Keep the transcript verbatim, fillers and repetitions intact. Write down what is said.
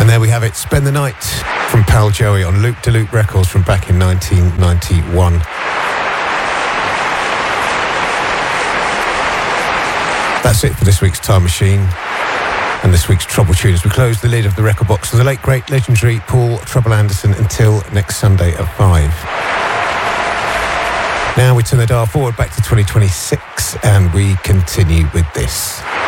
And there we have it, Spend the Night from Pal Joey on Loop de Loop Records from back in nineteen ninety-one. That's it for this week's Time Machine and this week's Trouble Tune as we close the lid of the record box with the late, great, legendary Paul Trouble Anderson until next Sunday at five. Now we turn the dial forward back to twenty twenty-six and we continue with this.